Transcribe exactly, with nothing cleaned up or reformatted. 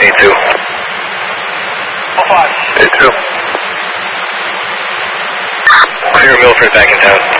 A two. five. A two. Clear Milford back in town.